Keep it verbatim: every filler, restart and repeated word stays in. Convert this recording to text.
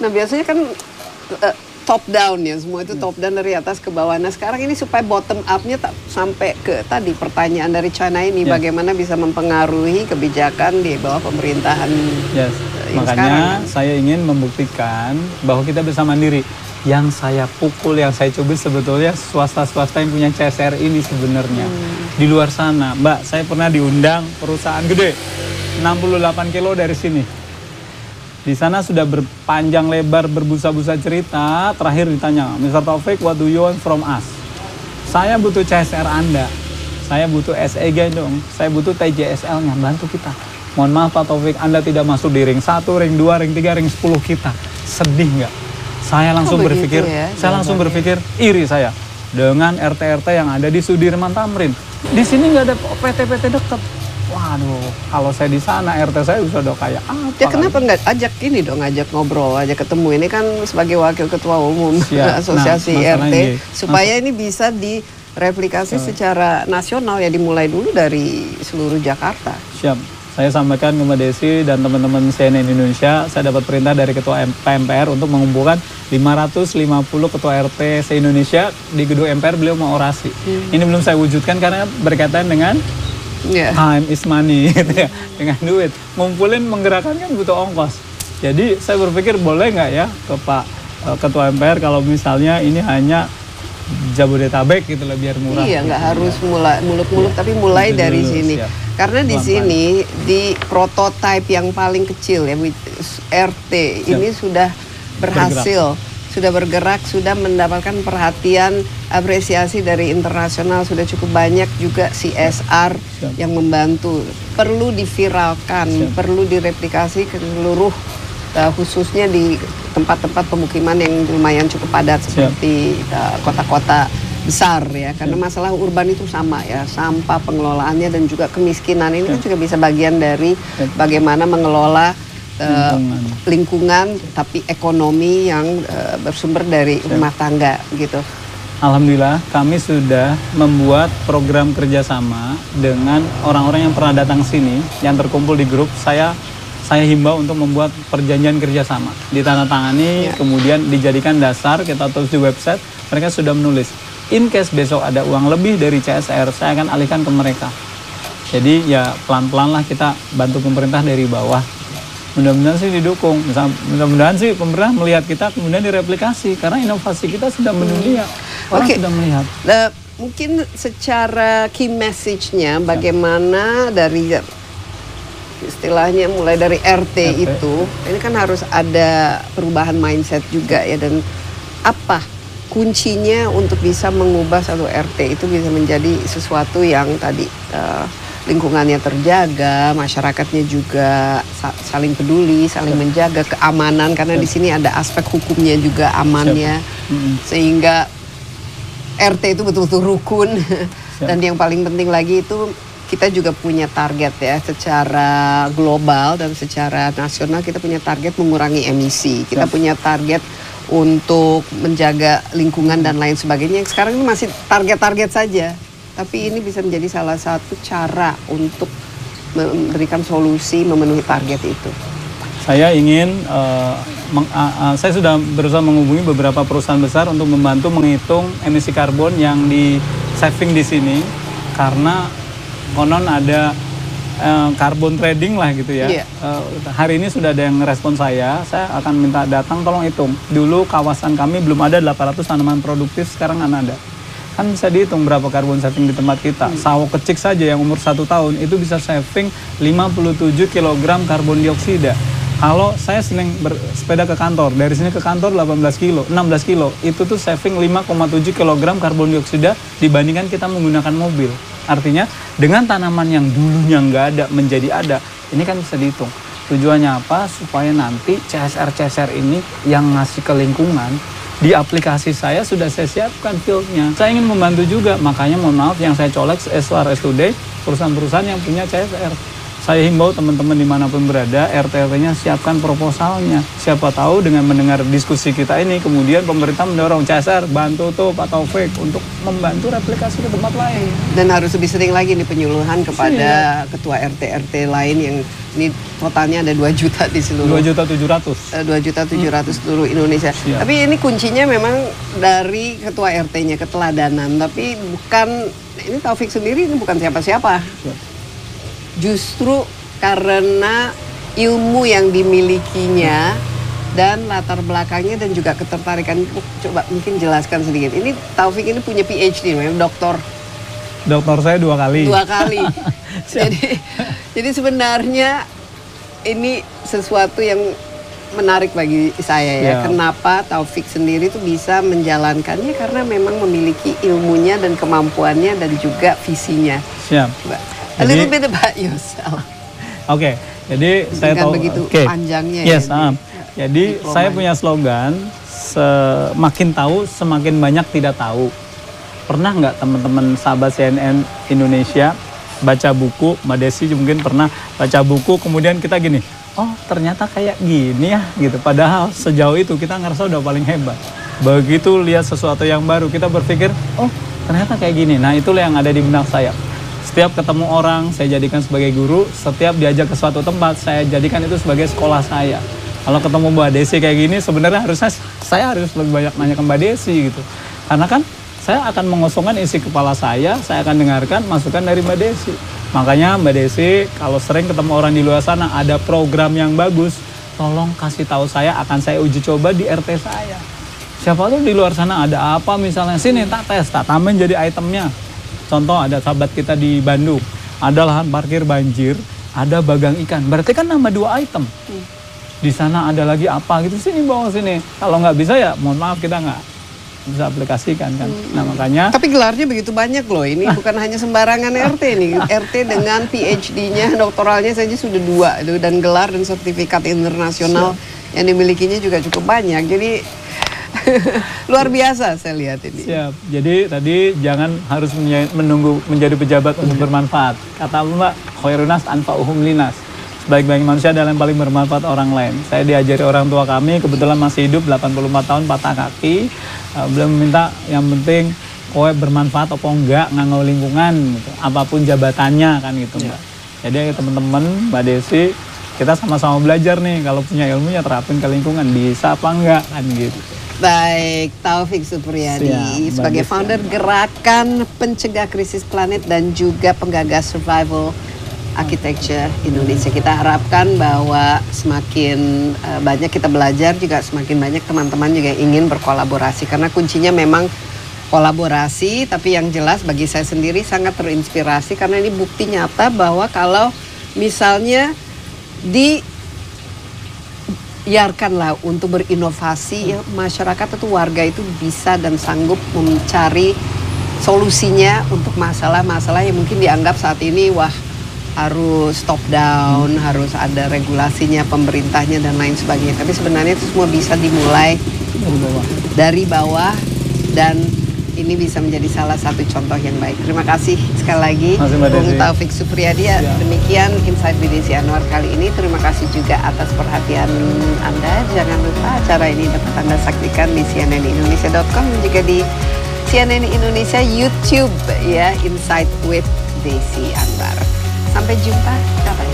Nah biasanya kan uh, top down ya, semua itu top down dari atas ke bawah. Nah sekarang ini supaya bottom up-nya sampai ke tadi pertanyaan dari China ini, yeah. bagaimana bisa mempengaruhi kebijakan di bawah pemerintahan. Yes. Yang Makanya sekarang, kan? saya ingin membuktikan bahwa kita bisa mandiri. Yang saya pukul, yang saya cubit sebetulnya swasta-swasta yang punya C S R ini sebenarnya. Hmm. Di luar sana, Mbak, saya pernah diundang perusahaan gede, enam puluh delapan kilo dari sini. Di sana sudah berpanjang lebar, berbusa-busa cerita, terakhir ditanya, mister Taufik, what do you want from us? Saya butuh C S R Anda, saya butuh S E G dong, saya butuh T J S L-nya, bantu kita. Mohon maaf Pak Taufik, Anda tidak masuk di ring satu, ring dua, ring tiga, ring sepuluh kita. Sedih nggak? Saya langsung oh, berpikir, ya? saya langsung ya. berpikir, iri saya. Dengan R T R T yang ada di Sudirman Tamrin. Di sini nggak ada P T P T dekat. Waduh, kalau saya di sana R T saya sudah kayak apa? Ya kenapa nggak ajak ini dong, ajak ngobrol, ajak ketemu. Ini kan sebagai wakil ketua umum Siap. asosiasi nah, R T, ini. supaya ini bisa direplikasi uh. secara nasional ya, dimulai dulu dari seluruh Jakarta. Siap. Saya sampaikan ke Mbak Desi dan teman-teman C N N Indonesia, saya dapat perintah dari Ketua P M P R untuk mengumpulkan lima ratus lima puluh Ketua R T se-Indonesia di gedung M P R, beliau mau orasi. Hmm. Ini belum saya wujudkan karena berkaitan dengan yeah. time is money, gitu ya, dengan duit. Ngumpulin, menggerakkan kan butuh ongkos. Jadi saya berpikir boleh nggak ya ke Pak uh, Ketua M P R kalau misalnya ini hanya Jabodetabek gitu lah biar murah. Iya, nggak gitu, harus ya. mulai muluk-muluk, ya. tapi mulai Itu dari dulu, sini. Siap. Karena di Pelan-pelan. sini di prototipe yang paling kecil ya R T Siap. ini sudah berhasil, bergerak. sudah bergerak, sudah mendapatkan perhatian, apresiasi dari internasional, sudah cukup banyak juga C S R Siap. yang membantu. Perlu diviralkan, Siap. perlu direplikasi ke seluruh, uh, khususnya di tempat-tempat pemukiman yang lumayan cukup padat seperti kota-kota uh, besar ya, karena ya. masalah urban itu sama ya, sampah pengelolaannya dan juga kemiskinan ini ya. kan juga bisa bagian dari ya. bagaimana mengelola uh, lingkungan. lingkungan tapi ekonomi yang uh, bersumber dari ya. rumah tangga gitu. Alhamdulillah kami sudah membuat program kerjasama dengan orang-orang yang pernah datang sini yang terkumpul di grup. Saya saya himbau untuk membuat perjanjian kerjasama, ditandatangani, ya. kemudian dijadikan dasar, kita tulis di website, mereka sudah menulis. In case besok ada uang lebih dari C S R, saya akan alihkan ke mereka. Jadi ya pelan-pelan lah kita bantu pemerintah dari bawah. Mudah-mudahan sih didukung. Mudah-mudahan sih pemerintah melihat kita kemudian direplikasi. Karena inovasi kita sudah mendunia. Orang okay. sudah melihat. Nah, mungkin secara key message-nya bagaimana dari istilahnya mulai dari R T, R T itu, ini kan harus ada perubahan mindset juga ya. Dan apa kuncinya untuk bisa mengubah satu R T itu bisa menjadi sesuatu yang tadi uh, lingkungannya terjaga, masyarakatnya juga saling peduli, saling Siap. menjaga keamanan, karena Siap. di sini ada aspek hukumnya juga amannya, hmm. sehingga R T itu betul-betul rukun. Dan yang paling penting lagi itu kita juga punya target ya, secara global dan secara nasional kita punya target mengurangi emisi, kita Siap. punya target untuk menjaga lingkungan dan lain sebagainya. Yang sekarang ini masih target-target saja, tapi ini bisa menjadi salah satu cara untuk memberikan solusi memenuhi target itu. Saya ingin, uh, meng, uh, uh, saya sudah berusaha menghubungi beberapa perusahaan besar untuk membantu menghitung emisi karbon yang di saving di sini, karena konon ada karbon uh, trading lah gitu ya. Yeah. Uh, hari ini sudah ada yang respon saya, saya akan minta datang tolong hitung. Dulu kawasan kami belum ada delapan ratus tanaman produktif, sekarang kan ada. Kan bisa dihitung berapa karbon saving di tempat kita. Hmm. Sawo kecik saja yang umur satu tahun itu bisa saving lima puluh tujuh kilogram karbon dioksida. Kalau saya sering bersepeda ke kantor, dari sini ke kantor delapan belas kilo, enam belas kilo, itu tuh saving lima koma tujuh kilogram karbon dioksida dibandingkan kita menggunakan mobil. Artinya dengan tanaman yang dulunya nggak ada menjadi ada, ini kan bisa dihitung. Tujuannya apa? Supaya nanti C S R C S R ini yang ngasih ke lingkungan, di aplikasi saya sudah saya siapkan fieldnya. Saya ingin membantu juga, makanya mohon maaf yang saya colek as far as today, perusahaan-perusahaan yang punya C S R. saya himbau teman-teman dimanapun berada, R T R T-nya siapkan proposalnya. Siapa tahu dengan mendengar diskusi kita ini, kemudian pemerintah mendorong C S R, bantu tuh Pak Taufik untuk membantu replikasi ke tempat lain. Dan harus lebih sering lagi nih penyuluhan kepada Siap. ketua R T R T lain yang ini totalnya ada dua juta di seluruh. dua juta tujuh ratus. dua juta tujuh ratus seluruh Indonesia. Siap. Tapi ini kuncinya memang dari ketua R T-nya, keteladanan. Tapi bukan, ini Taufik sendiri ini bukan siapa-siapa. Siap. Justru karena ilmu yang dimilikinya dan latar belakangnya dan juga ketertarikan. Coba mungkin jelaskan sedikit. Ini Taufik ini punya P H D, memang doktor. Doktor saya dua kali. Dua kali. jadi, jadi sebenarnya ini sesuatu yang menarik bagi saya ya. Ya. Kenapa Taufik sendiri itu bisa menjalankannya, karena memang memiliki ilmunya dan kemampuannya dan juga visinya. Siap. Coba. A little bit about yourself. Oke, okay, jadi saya Dengan tahu begitu okay. panjangnya yes, ya. um, jadi diplomanya. saya punya slogan, semakin tahu semakin banyak tidak tahu. Pernah nggak teman-teman sahabat C N N Indonesia baca buku, Mbak Desi mungkin pernah baca buku, kemudian kita gini, oh ternyata kayak gini ya gitu. Padahal sejauh itu kita ngerasa udah paling hebat. Begitu lihat sesuatu yang baru, kita berpikir, oh ternyata kayak gini. Nah itulah yang ada di benak saya. Setiap ketemu orang, saya jadikan sebagai guru. Setiap diajak ke suatu tempat, saya jadikan itu sebagai sekolah saya. Kalau ketemu Mbak Desi kayak gini, sebenarnya harusnya saya harus lebih banyak nanya ke Mbak Desi gitu. Karena kan saya akan mengosongkan isi kepala saya, saya akan dengarkan masukan dari Mbak Desi. Makanya Mbak Desi, kalau sering ketemu orang di luar sana, ada program yang bagus, tolong kasih tahu saya, akan saya uji coba di R T saya. Siapa tahu di luar sana ada apa misalnya, sini tak tes, tak tambahin jadi itemnya. Contoh ada sahabat kita di Bandung, ada lahan parkir banjir, ada bagang ikan. Berarti kan nambah dua item. Hmm. Di sana ada lagi apa gitu, sini bawa sini. Kalau nggak bisa ya mohon maaf kita nggak bisa aplikasikan kan. Hmm. Nah makanya. Tapi gelarnya begitu banyak loh. Ini bukan hanya sembarangan R T nih. R T dengan P H D-nya, doktoralnya saja sudah dua itu, dan gelar dan sertifikat internasional Siap. yang dimilikinya juga cukup banyak. Jadi luar biasa saya lihat ini. Siap. Jadi tadi jangan harus menunggu menjadi pejabat untuk bermanfaat. Kata Mbak, khairunas anfa'uhum linas. Sebaik-baik manusia adalah yang paling bermanfaat orang lain. Saya diajari orang tua kami, kebetulan masih hidup delapan puluh empat tahun, patah kaki. Uh, beliau meminta yang penting kowe bermanfaat apa enggak nganggo lingkungan gitu. Apapun jabatannya kan gitu Mbak. Ya. Jadi teman-teman, Mbak Desi, kita sama-sama belajar nih, kalau punya ilmunya terapin ke lingkungan, bisa apa enggak kan gitu. Baik, Taufik Supriyadi Siap, sebagai founder Gerakan Pencegah Krisis Planet dan juga penggagas Survival Architecture Indonesia. Kita harapkan bahwa semakin uh, banyak kita belajar, juga semakin banyak teman-teman juga ingin berkolaborasi, karena kuncinya memang kolaborasi. Tapi yang jelas bagi saya sendiri sangat terinspirasi, karena ini bukti nyata bahwa kalau misalnya di biarkanlah untuk berinovasi, ya, masyarakat atau warga itu bisa dan sanggup mencari solusinya untuk masalah-masalah yang mungkin dianggap saat ini wah harus top down, hmm. harus ada regulasinya, pemerintahnya dan lain sebagainya. Tapi sebenarnya itu semua bisa dimulai dari bawah, dari bawah dan ini bisa menjadi salah satu contoh yang baik. Terima kasih sekali lagi Bung Taufik Supriyadi. Ya. Demikian Insight with Desi Anwar kali ini. Terima kasih juga atas perhatian Anda. Jangan lupa acara ini dapat Anda saksikan di c n n indonesia dot com dan juga di C N N Indonesia YouTube ya, Insight with Desi Anwar. Sampai jumpa. Bye-bye.